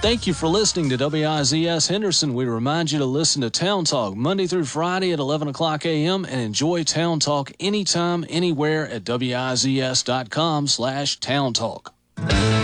Thank you for listening to WIZS Henderson. We remind you to listen to Town Talk Monday through Friday at 11 o'clock a.m. and enjoy Town Talk anytime, anywhere at WIZS.com/Town Talk.